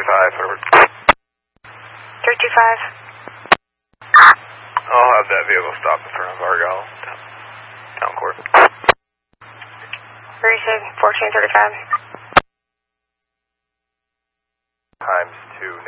whatever. 325. I'll have that vehicle stop in front of Argyle Town Court. Where you said 1435? Times 2.